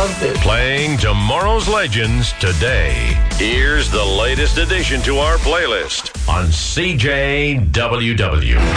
loved it. Playing tomorrow's legends today. Here's the latest addition to our playlist on CJWW.